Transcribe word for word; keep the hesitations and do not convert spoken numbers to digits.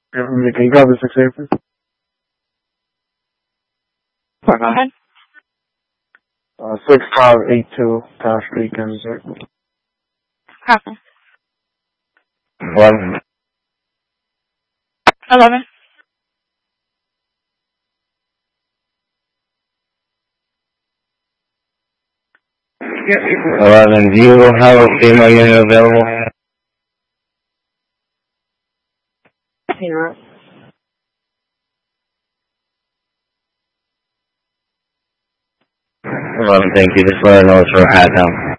Can you grab the six eight, please? Go ahead. Uh, six five eight two, Tower Street, Kansas City. Copy. Eleven. Eleven. Eleven. Do you have a female unit available? Zero. Eleven, thank you. Just let her know it's for a hat down.